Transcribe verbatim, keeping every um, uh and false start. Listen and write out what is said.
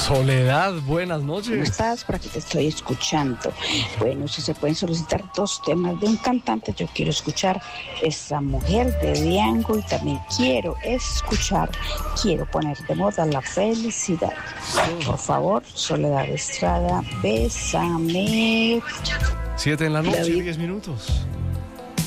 Soledad, buenas noches. ¿Cómo estás? Por aquí te estoy escuchando. Bueno, si se pueden solicitar dos temas de un cantante, yo quiero escuchar Esa Mujer de Diango y también quiero escuchar, quiero poner de moda La Felicidad. Por favor, Soledad Estrada, bésame. Siete en la noche, diez minutos.